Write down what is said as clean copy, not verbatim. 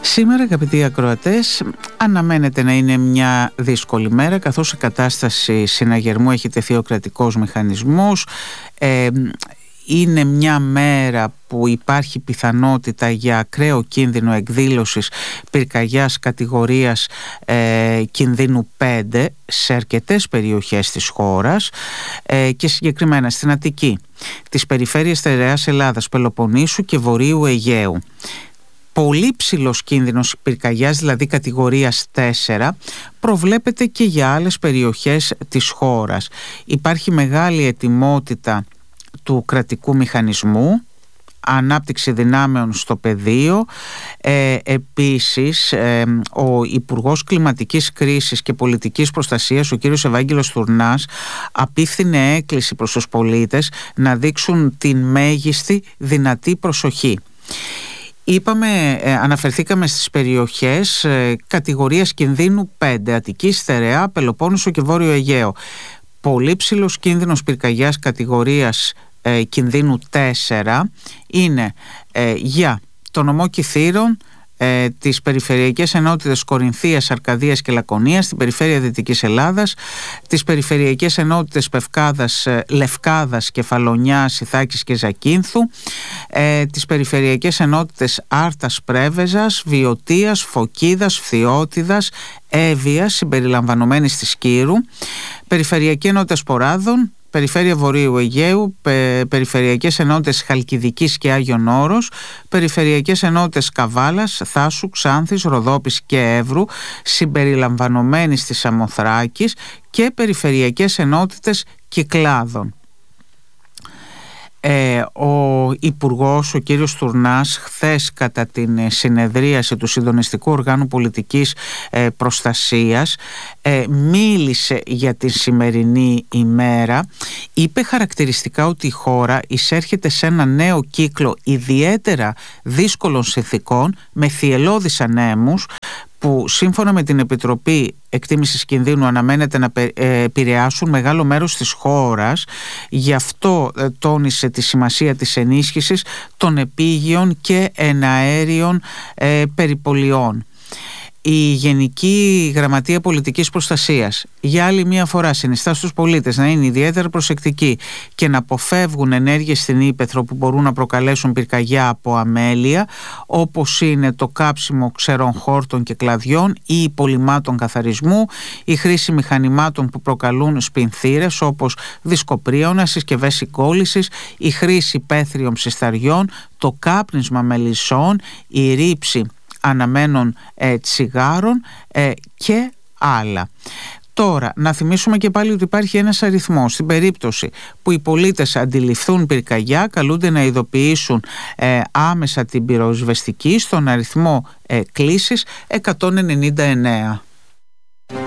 Σήμερα, αγαπητοί ακροατές, αναμένεται να είναι μια δύσκολη μέρα, καθώς η κατάσταση συναγερμού έχει τεθεί ο κρατικός μηχανισμός. Είναι μια μέρα που υπάρχει πιθανότητα για ακραίο κίνδυνο εκδήλωσης πυρκαγιάς κατηγορίας κινδύνου 5 σε αρκετές περιοχές της χώρας και συγκεκριμένα στην Αττική, τις περιφέρειες Στερεάς Ελλάδας, Πελοποννήσου και Βορείου Αιγαίου. Πολύ ψηλός κίνδυνος πυρκαγιάς, δηλαδή κατηγορίας 4, προβλέπεται και για άλλες περιοχές της χώρας. Υπάρχει μεγάλη ετοιμότητα του κρατικού μηχανισμού, ανάπτυξη δυνάμεων στο πεδίο. Επίσης, ο Υπουργός Κλιματικής Κρίσης και Πολιτικής Προστασίας, ο κύριος Ευάγγελος Τουρνάς, απίφθινε έκκληση προς τους πολίτες να δείξουν την μέγιστη δυνατή προσοχή. Αναφερθήκαμε στις περιοχές κατηγορίας κινδύνου 5, Αττική, Στερεά, Πελοπόννησο και Βόρειο Αιγαίο. Πολύ ψηλός κίνδυνος πυρκαγιάς κατηγορίας κινδύνου 4 είναι για το νομό Κηθείρων, τις περιφερειακές ενότητες Κορινθίας, Αρκαδίας και Λακωνίας, την περιφέρεια Δυτικής Ελλάδας, τις περιφερειακές ενότητες Πευκάδας, Λευκάδας, Κεφαλονιάς, Ιθάκης και Ζακίνθου, τις περιφερειακές ενότητες Άρτας, Πρέβεζας, Βιωτίας, Φωκίδας, Φθιώτιδας, Εύβοιας συμπεριλαμβανομένης της Κύρου, περιφερειακή ενότητα Σποράδων, περιφέρεια Βορείου Αιγαίου, περιφερειακές ενότητες Χαλκιδικής και Άγιον Όρος, περιφερειακές ενότητες Καβάλας, Θάσου, Ξάνθης, Ροδόπης και Εύρου συμπεριλαμβανομένης της Σαμοθράκης και περιφερειακές ενότητες Κυκλάδων. Ο Υπουργός, ο κύριος Τουρνάς, χθες κατά την συνεδρίαση του Συντονιστικού Οργάνου Πολιτικής Προστασίας μίλησε για την σημερινή ημέρα. Είπε χαρακτηριστικά ότι η χώρα εισέρχεται σε ένα νέο κύκλο ιδιαίτερα δύσκολων συνθηκών με θυελλώδεις ανέμους που σύμφωνα με την Επιτροπή Εκτίμησης Κινδύνου αναμένεται να επηρεάσουν μεγάλο μέρος της χώρας. Γι' αυτό τόνισε τη σημασία της ενίσχυσης των επίγειων και εναέριων περιπολιών. Η Γενική Γραμματεία Πολιτικής Προστασίας για άλλη μία φορά συνιστά στους πολίτες να είναι ιδιαίτερα προσεκτικοί και να αποφεύγουν ενέργειες στην ύπαιθρο που μπορούν να προκαλέσουν πυρκαγιά από αμέλεια, όπως είναι το κάψιμο ξερών χόρτων και κλαδιών ή υπολειμμάτων καθαρισμού, η χρήση μηχανημάτων που προκαλούν σπινθήρες όπως δισκοπρίωνα, συσκευές συγκόλλησης, η χρήση πέθριων ψισταριών, το κάπνισμα μελισσών, η ρήψη αναμένων τσιγάρων και άλλα. Τώρα, να θυμίσουμε και πάλι ότι υπάρχει ένας αριθμός. Στην περίπτωση που οι πολίτες αντιληφθούν πυρκαγιά, καλούνται να ειδοποιήσουν άμεσα την πυροσβεστική στον αριθμό κλήσης 199.